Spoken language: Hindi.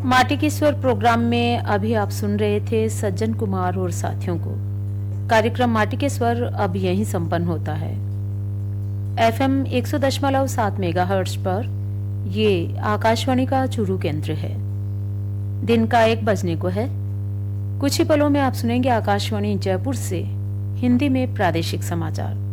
माटी के स्वर प्रोग्राम में अभी आप सुन रहे थे सज्जन कुमार और साथियों को। कार्यक्रम माटी के स्वर अब यहीं संपन्न होता है। एफएम 100.7 मेगाहर्ट्ज पर ये आकाशवाणी का चूरू केंद्र है। दिन का 1 बजने को है। कुछ ही पलों में आप सुनेंगे आकाशवाणी जयपुर से हिंदी में प्रादेशिक समाचार।